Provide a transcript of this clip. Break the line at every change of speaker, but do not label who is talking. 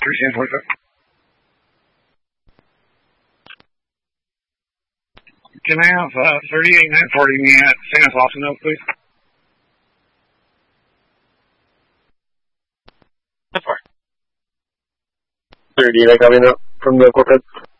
Can I have 38-940 me at San Austin, please?
That's fine. 38 coming up from the corporate.